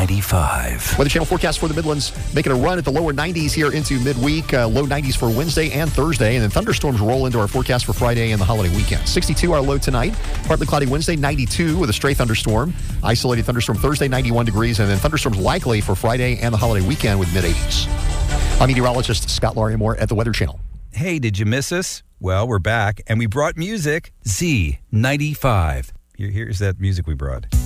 Z95. Weather Channel forecast for the Midlands, making a run at the lower 90s here into midweek. Low 90s for Wednesday and Thursday. And then thunderstorms roll into our forecast for Friday and the holiday weekend. 62 our low tonight. Partly cloudy Wednesday, 92 with a stray thunderstorm. Isolated thunderstorm Thursday, 91 degrees. And then thunderstorms likely for Friday and the holiday weekend with mid-80s. I'm meteorologist Scott Larimore at the Weather Channel. Hey, did you miss us? Well, we're back, and we brought music. Z95. Here's that music we brought.